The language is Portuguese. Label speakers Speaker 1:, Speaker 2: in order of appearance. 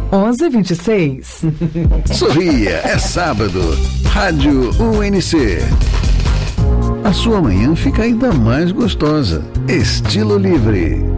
Speaker 1: 1126.
Speaker 2: Sorria, é sábado. Rádio UNC. A sua manhã fica ainda mais gostosa. Estilo Livre.